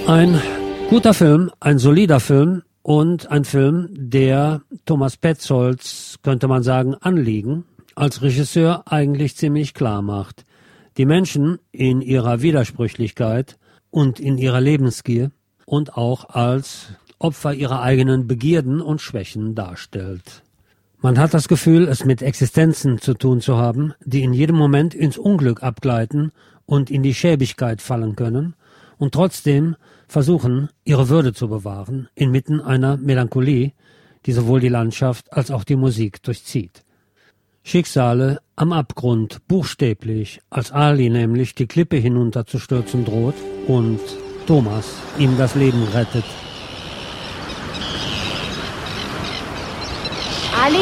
Ein guter Film, ein solider Film und ein Film, der Thomas Petzolds, könnte man sagen, Anliegen als Regisseur eigentlich ziemlich klar macht. Die Menschen in ihrer Widersprüchlichkeit und in ihrer Lebensgier und auch als Opfer ihrer eigenen Begierden und Schwächen darstellt. Man hat das Gefühl, es mit Existenzen zu tun zu haben, die in jedem Moment ins Unglück abgleiten und in die Schäbigkeit fallen können und trotzdem versuchen, ihre Würde zu bewahren, inmitten einer Melancholie, die sowohl die Landschaft als auch die Musik durchzieht. Schicksale am Abgrund, buchstäblich, als Ali nämlich die Klippe hinunterzustürzen droht und Thomas ihm das Leben rettet. Ali?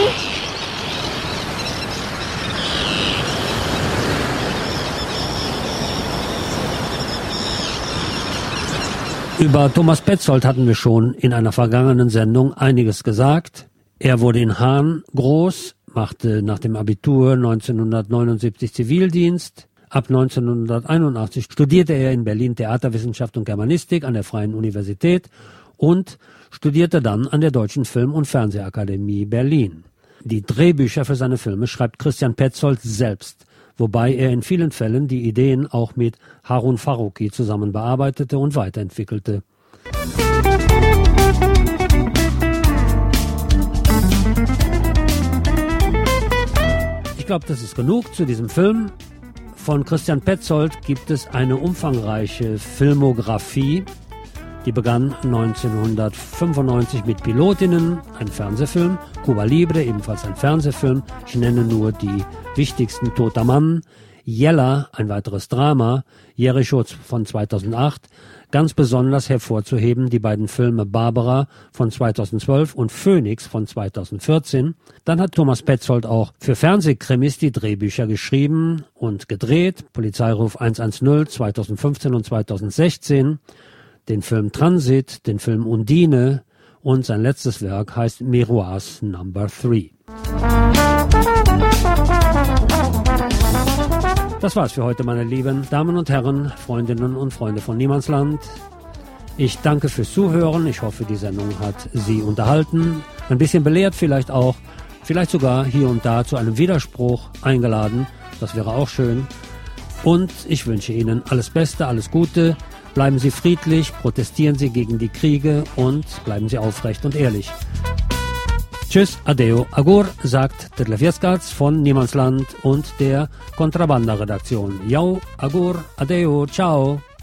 Über Thomas Petzold hatten wir schon in einer vergangenen Sendung einiges gesagt. Er wurde in Hahn groß, machte nach dem Abitur 1979 Zivildienst. Ab 1981 studierte er in Berlin Theaterwissenschaft und Germanistik an der Freien Universität und studierte dann an der Deutschen Film- und Fernsehakademie Berlin. Die Drehbücher für seine Filme schreibt Christian Petzold selbst, wobei er in vielen Fällen die Ideen auch mit Harun Farocki zusammen bearbeitete und weiterentwickelte. Ich glaube, das ist genug zu diesem Film. Von Christian Petzold gibt es eine umfangreiche Filmografie. Die begann 1995 mit Pilotinnen, ein Fernsehfilm, Cuba Libre, ebenfalls ein Fernsehfilm. Ich nenne nur die wichtigsten: Toter Mann, Jella, ein weiteres Drama, Jericho von 2008. Ganz besonders hervorzuheben die beiden Filme Barbara von 2012 und Phoenix von 2014. Dann hat Thomas Petzold auch für Fernsehkrimis die Drehbücher geschrieben und gedreht. Polizeiruf 110 2015 und 2016. Den Film Transit, den Film Undine und sein letztes Werk heißt Miroirs Number 3. Das war's für heute, meine lieben Damen und Herren, Freundinnen und Freunde von Niemandsland. Ich danke fürs Zuhören. Ich hoffe, die Sendung hat Sie unterhalten, ein bisschen belehrt vielleicht auch, vielleicht sogar hier und da zu einem Widerspruch eingeladen. Das wäre auch schön. Und ich wünsche Ihnen alles Beste, alles Gute. Bleiben Sie friedlich, protestieren Sie gegen die Kriege und bleiben Sie aufrecht und ehrlich. Tschüss, adeo, agur, sagt Detlef Jeskac von Niemandsland und der Kontrabanda-Redaktion. Jau, agur, adeo, ciao.